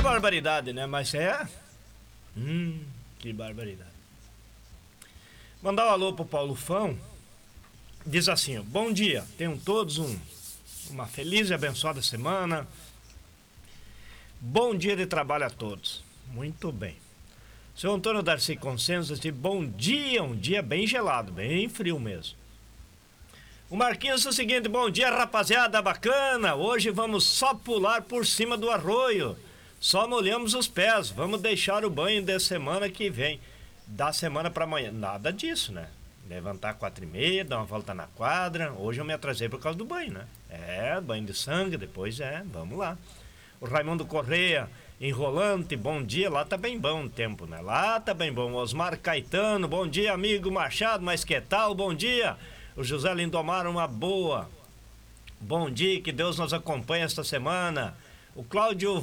barbaridade, né? Mas é... que barbaridade. Mandar um alô pro Paulo Fão. Diz assim, ó, bom dia, tenham todos uma feliz e abençoada semana. Bom dia de trabalho a todos. Muito bem. Seu Antônio Darcy Consenso diz, bom dia, um dia bem gelado, bem frio mesmo. O Marquinhos é o seguinte, bom dia rapaziada, bacana, hoje vamos só pular por cima do arroio, só molhamos os pés, vamos deixar o banho de semana que vem, da semana para amanhã, nada disso, né? Levantar 4h30, dar uma volta na quadra, hoje eu me atrasei por causa do banho, né? Banho de sangue, depois vamos lá. O Raimundo Correia, Enrolante, bom dia, lá tá bem bom o tempo, né? Lá tá bem bom. Osmar Caetano, bom dia, amigo Machado, mas que tal? Bom dia. O José Lindomar, uma boa. Bom dia, que Deus nos acompanhe esta semana. O Cláudio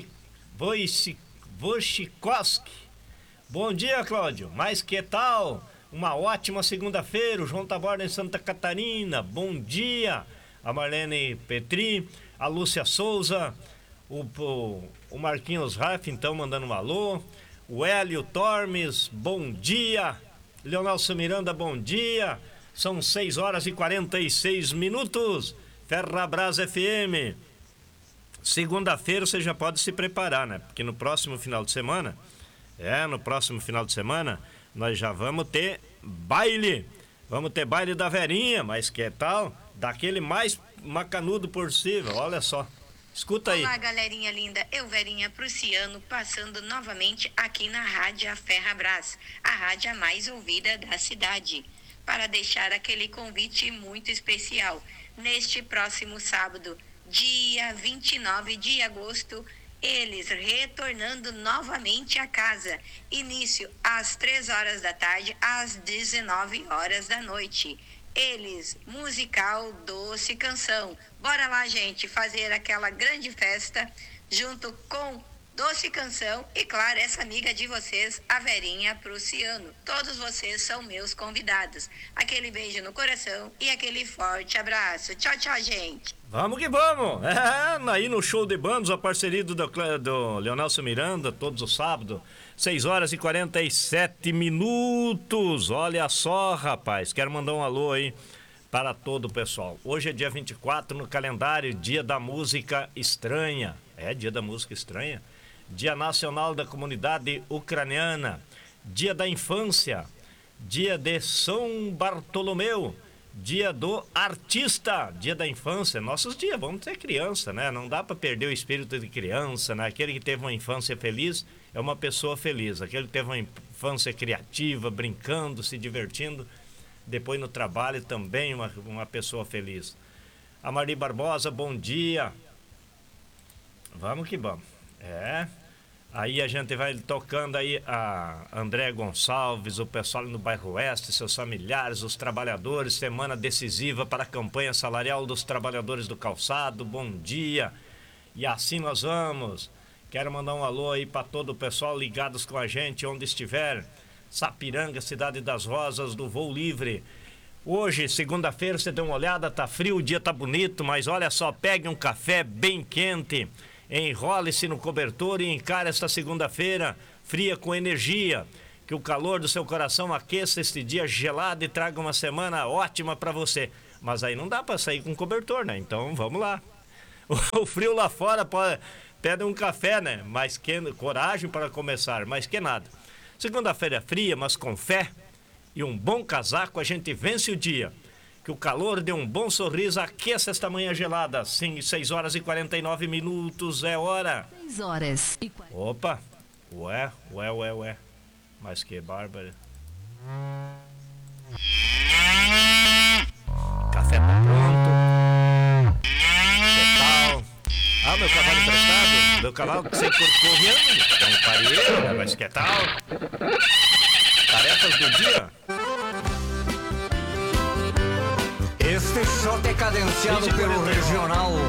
Wojcikowski, bom dia, Cláudio, mas que tal? Uma ótima segunda-feira. O João Taborda em Santa Catarina, bom dia. A Marlene Petri, a Lúcia Souza, o Marquinhos Raff, então, mandando um alô. O Hélio Tormes, bom dia. Leonelson Miranda, bom dia. São 6h46. Ferrabras FM. Segunda-feira você já pode se preparar, né? Porque no próximo final de semana, nós já vamos ter baile. Vamos ter baile da Verinha, mas que tal? Daquele mais macanudo possível, olha só. Escuta aí. Olá, galerinha linda. Eu, Verinha Prussiano, passando novamente aqui na Rádio Ferrabras, a rádio mais ouvida da cidade, para deixar aquele convite muito especial. Neste próximo sábado, dia 29 de agosto, eles retornando novamente à casa. Início às 3h da tarde, às 19h da noite. Eles, musical Doce Canção. Bora lá, gente, fazer aquela grande festa junto com Doce Canção e, claro, essa amiga de vocês, a Verinha Prussiano. Todos vocês são meus convidados. Aquele beijo no coração e aquele forte abraço. Tchau, tchau, gente. Vamos que vamos! Aí no show de bandos, a parceria do Leonelson Miranda, todos os sábados, 6h47. Olha só, rapaz, quero mandar um alô aí para todo o pessoal. Hoje é dia 24 no calendário, dia da música estranha. Dia da música estranha. Dia Nacional da Comunidade Ucraniana. Dia da Infância. Dia de São Bartolomeu. Dia do Artista, dia da infância, nossos dias, vamos ter criança, né? Não dá para perder o espírito de criança, né? Aquele que teve uma infância feliz é uma pessoa feliz. Aquele que teve uma infância criativa, brincando, se divertindo, depois no trabalho também uma pessoa feliz. A Mari Barbosa, bom dia. Vamos que vamos. Aí a gente vai tocando aí a André Gonçalves, o pessoal no bairro Oeste, seus familiares, os trabalhadores, semana decisiva para a campanha salarial dos trabalhadores do calçado, bom dia. E assim nós vamos. Quero mandar um alô aí para todo o pessoal ligados com a gente, onde estiver. Sapiranga, Cidade das Rosas, do Voo Livre. Hoje, segunda-feira, você deu uma olhada, tá frio, o dia tá bonito, mas olha só, pegue um café bem quente. Enrole-se no cobertor e encare esta segunda-feira fria com energia. Que o calor do seu coração aqueça este dia gelado e traga uma semana ótima para você. Mas aí não dá para sair com cobertor, né? Então vamos lá. O frio lá fora pede um café, né? Mas coragem para começar, mas que nada. Segunda-feira fria, mas com fé e um bom casaco a gente vence o dia. Que o calor de um bom sorriso aqueça esta manhã gelada. Sim, 6h49, é hora. 6h. Opa, ué. Mas que bárbaro. Café tá pronto. Que tal? Meu cavalo emprestado? Meu cavalo sem correndo? Então, parei, mas que tal? Tarefas do dia? Este shot é cadenciado pelo regional